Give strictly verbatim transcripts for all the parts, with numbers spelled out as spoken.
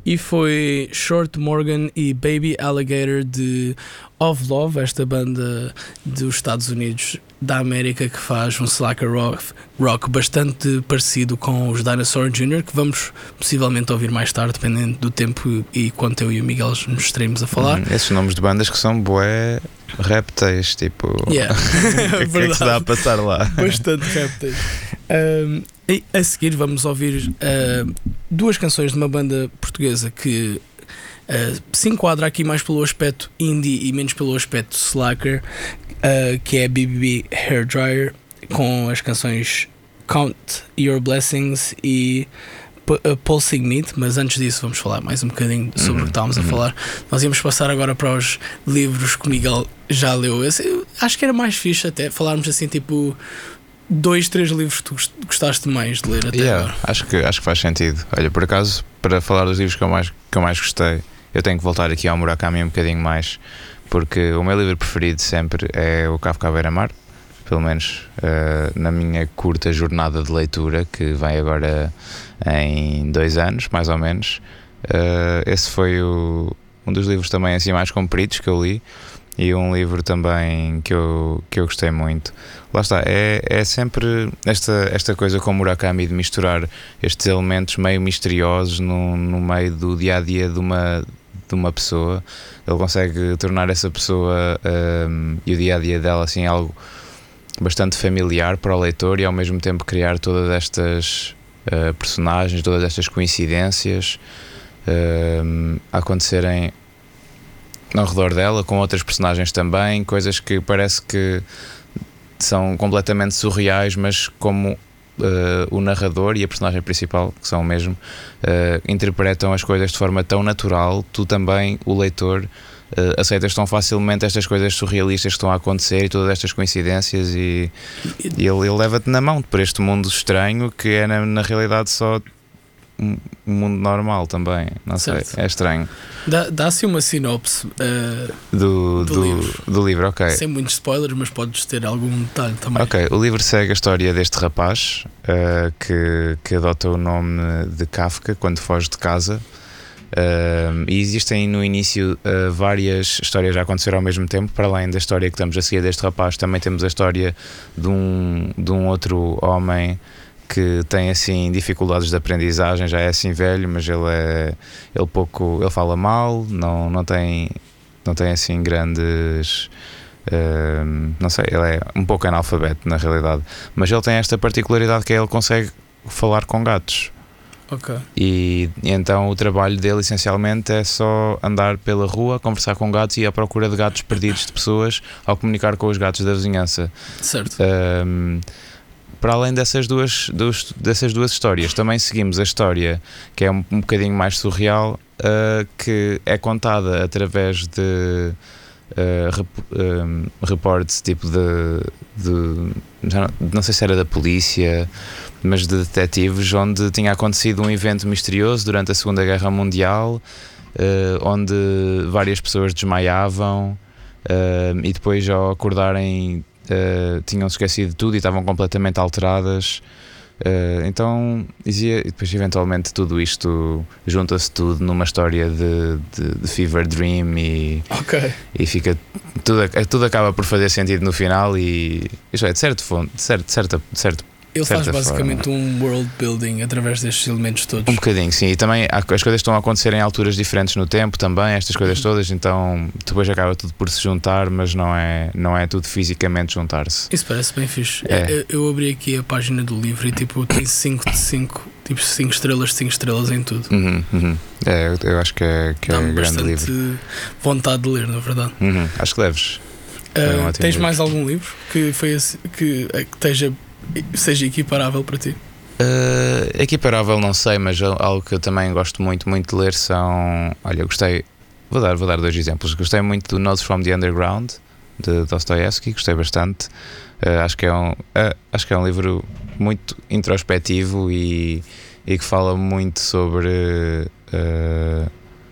e foi Short Morgan e Baby Alligator de Of Love, esta banda dos Estados Unidos da América que faz um slacker rock, rock bastante parecido com os Dinosaur júnior, que vamos possivelmente ouvir mais tarde, dependendo do tempo e quanto eu e o Miguel nos estaremos a falar. Hum, esses nomes de bandas que são bué répteis, tipo. Yeah. O que é que se dá a passar lá? Bastante répteis. Um, e a seguir vamos ouvir uh, duas canções de uma banda portuguesa que uh, se enquadra aqui mais pelo aspecto indie e menos pelo aspecto slacker, uh, que é B B B Hairdryer, com as canções Count Your Blessings e Uh, Pulsing Meat. Mas antes disso vamos falar mais um bocadinho sobre uhum, o que estávamos uhum. a falar. Nós íamos passar agora para os livros que o Miguel já leu. Esse, eu acho que era mais fixe até falarmos assim, tipo dois, três livros que tu gostaste mais de ler até yeah, agora. Acho que, acho que faz sentido. Olha, por acaso, para falar dos livros que eu mais, que eu mais gostei, eu tenho que voltar aqui ao Murakami um bocadinho mais, porque o meu livro preferido sempre é o Kafka à Beira-Mar, pelo menos uh, na minha curta jornada de leitura, que vai agora em dois anos, mais ou menos. Uh, esse foi o, um dos livros também assim mais compridos que eu li, e um livro também que eu, que eu gostei muito. Lá está, é, é sempre esta, esta coisa com Murakami de misturar estes elementos meio misteriosos no, no meio do dia-a-dia de uma, de uma pessoa. Ele consegue tornar essa pessoa um, e o dia-a-dia dela assim algo bastante familiar para o leitor, e ao mesmo tempo criar todas estas uh, personagens, todas estas coincidências uh, a acontecerem ao redor dela, com outras personagens também, coisas que parece que são completamente surreais, mas como uh, o narrador e a personagem principal, que são o mesmo, uh, interpretam as coisas de forma tão natural, tu também, o leitor, Uh, aceitas tão facilmente estas coisas surrealistas que estão a acontecer e todas estas coincidências, e, e ele, ele leva-te na mão por este mundo estranho que é na, na realidade só um, um mundo normal também, não certo. sei, é estranho. Dá, dá-se uma sinopse uh, do, do, do, livro. do livro, ok. Sem muitos spoilers, mas podes ter algum detalhe também. Ok, o livro segue a história deste rapaz uh, que, que adota o nome de Kafka quando foge de casa. Uh, e existem no início uh, várias histórias a acontecer ao mesmo tempo. Para além da história que estamos a seguir deste rapaz, também temos a história de um, de um outro homem que tem assim dificuldades de aprendizagem, já é assim velho, mas ele é ele pouco, ele fala mal, não, não tem não tem assim grandes uh, não sei, ele é um pouco analfabeto na realidade, mas ele tem esta particularidade que é ele consegue falar com gatos. Okay. E, e então o trabalho dele essencialmente é só andar pela rua, conversar com gatos e ir à procura de gatos perdidos de pessoas ao comunicar com os gatos da vizinhança. Certo. Um, para além dessas duas, dos, dessas duas histórias, também seguimos a história que é um, um bocadinho mais surreal, uh, que é contada através de uh, rep, um, reportes tipo de, de já não, não sei se era da polícia, mas de detetives, onde tinha acontecido um evento misterioso durante a Segunda Guerra Mundial, uh, onde várias pessoas desmaiavam uh, e depois, ao acordarem, uh, tinham-se esquecido de tudo e estavam completamente alteradas. Uh, então, dizia, e depois eventualmente tudo isto junta-se tudo numa história de, de, de fever dream, e, okay. e fica tudo, tudo acaba por fazer sentido no final, e isto é, de certo ponto, de certo, de certo, de certo ele faz basicamente forma. um world building através destes elementos todos. Um bocadinho, sim. E também as coisas estão a acontecer em alturas diferentes no tempo também, estas coisas todas, então depois acaba tudo por se juntar, mas não é, não é tudo fisicamente juntar-se. Isso parece bem fixe. É. Eu, eu abri aqui a página do livro e tipo tem cinco de cinco, tipo cinco estrelas de cinco estrelas em tudo. Uhum, uhum. É, eu, eu acho que é, que é um grande livro. Dá-me bastante vontade de ler, na verdade. Uhum, acho que deves. Uh, um tens livro. Mais algum livro que, foi assim, que, que esteja seja equiparável para ti? Uh, equiparável não sei, mas algo que eu também gosto muito, muito de ler são... Olha, eu gostei... Vou dar, vou dar dois exemplos. Gostei muito do Notes from the Underground, de Dostoevsky, gostei bastante. Uh, acho, que é um, uh, acho que é um livro muito introspectivo e, e que fala muito sobre... Uh,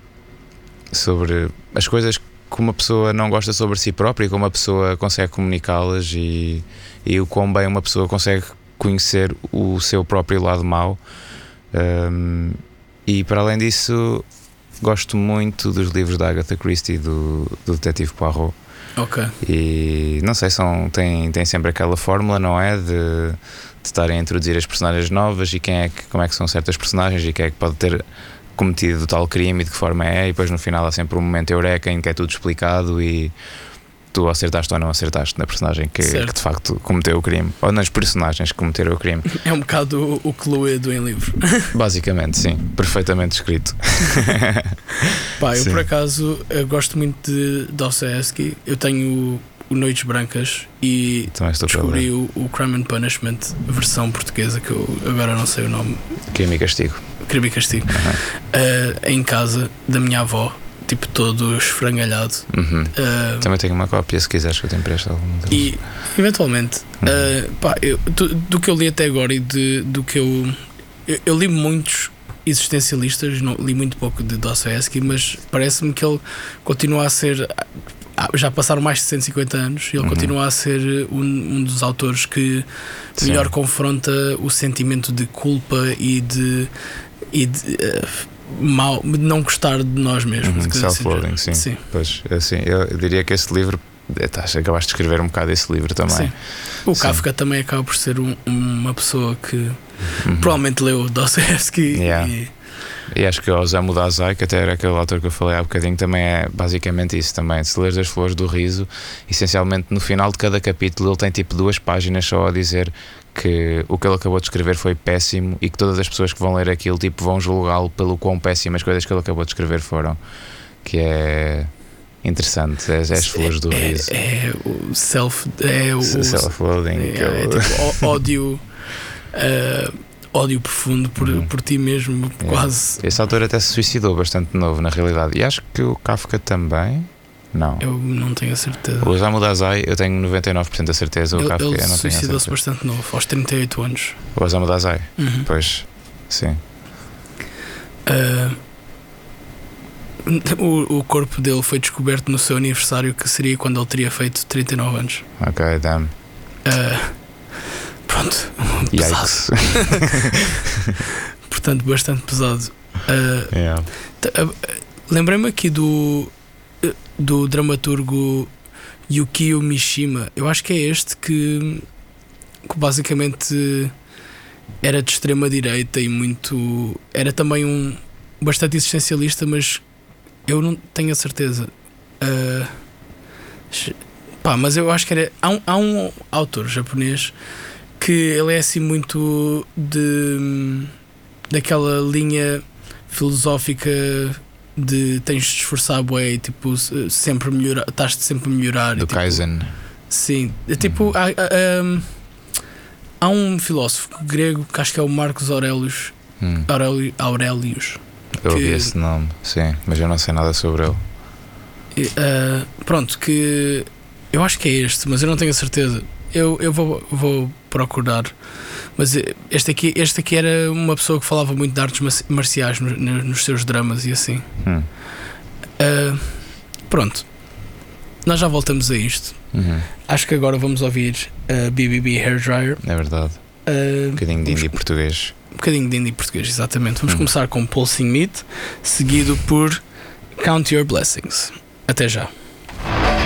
sobre as coisas que uma pessoa não gosta sobre si própria e como uma pessoa consegue comunicá-las, e, e o quão bem uma pessoa consegue conhecer o seu próprio lado mau. Um, e para além disso, gosto muito dos livros da Agatha Christie e do, do Detetive Poirot. Ok. E não sei, são, tem, tem sempre aquela fórmula, não é? De, de estarem a introduzir as personagens novas e quem é que, como é que são certas personagens e quem é que pode ter cometido o tal crime e de que forma é, e depois no final há sempre um momento eureka em que é tudo explicado e tu acertaste ou não acertaste na personagem que, que de facto cometeu o crime, ou nas personagens que cometeram o crime. É um bocado o, o Cluedo em livro. Basicamente, sim, perfeitamente escrito. Pá, eu Sim. por acaso eu gosto muito de Dostoevsky. Eu tenho o Noites Brancas e descobri o, o Crime and Punishment, versão portuguesa, que eu agora não sei o nome. Crime e Castigo. Crime e Castigo. Uhum. Uh, em casa da minha avó, tipo todo esfrangalhado. Uhum. Uh, Também tenho uma cópia, se quiseres que eu te empreste algum deles. E eventualmente, uhum. uh, pá, eu, do, do que eu li até agora e de, do que eu, eu, eu li muitos existencialistas, não, li muito pouco de Dostoevsky, mas parece-me que ele continua a ser. Já passaram mais de cento e cinquenta anos e ele uhum. continua a ser um, um dos autores que Sim. melhor confronta o sentimento de culpa e de, e de uh, mal, de não gostar de nós mesmos. Uhum, self-loathing, sim. sim. Pois, assim, eu diria que esse livro, acabaste de escrever um bocado esse livro também. Sim. O sim. Kafka também acaba por ser um, uma pessoa que uhum. provavelmente leu Dostoevsky. Yeah. E, E acho que o Osamu Dazai, que até era aquele autor que eu falei há bocadinho, também é basicamente isso também. Se lês As Flores do Riso, essencialmente no final de cada capítulo ele tem tipo duas páginas só a dizer que o que ele acabou de escrever foi péssimo e que todas as pessoas que vão ler aquilo tipo vão julgá-lo pelo quão péssimas coisas que ele acabou de escrever foram. Que é interessante, é, é As Flores do é, Riso. É, é o self... É o self-loathing. É, que é, eu... é tipo ódio... Uh, ódio profundo por, uhum. por ti mesmo, é. quase. Esse autor até se suicidou bastante novo, na realidade. E acho que o Kafka também. Não. Eu não tenho a certeza. O Osamu Dazai, eu tenho noventa e nove por cento da certeza. Ele, o Kafka, ele eu não tenho a certeza. suicidou-se bastante novo, aos trinta e oito anos. O Osamu Dazai? Uhum. Pois, sim. Uh, o, o corpo dele foi descoberto no seu aniversário, que seria quando ele teria feito trinta e nove anos. Ok, damn. Uh, Pronto, pesado. Portanto, bastante pesado. Uh, yeah. t- uh, Lembrei-me aqui do, uh, do dramaturgo Yukio Mishima. Eu acho que é este que, que basicamente era de extrema direita e muito. Era também um bastante existencialista, mas eu não tenho a certeza. Uh, pá, mas eu acho que era. Há um, há um autor japonês que ele é assim muito de daquela linha filosófica de tens de te esforçar bué, tipo, sempre melhorar, estás sempre a melhorar. Do e, tipo, Kaizen. Sim, é tipo, hum. há, há, há um filósofo grego que acho que é o Marcos Aurelius. Hum. Aurelius, Aurelius eu que, ouvi esse nome, sim, mas eu não sei nada sobre ele. Uh, pronto, que eu acho que é este, mas eu não tenho a certeza. Eu, eu vou, vou procurar. Mas este aqui, este aqui era uma pessoa que falava muito de artes marciais no, no, nos seus dramas e assim. Hum. Uh, pronto. Nós já voltamos a isto. Uhum. Acho que agora vamos ouvir a uh, B B B Hairdryer. É verdade. Uh, um bocadinho de indie vamos, português. Um bocadinho de indie português, exatamente. Vamos uhum. começar com Pulsing Meat, seguido por Count Your Blessings. Até já.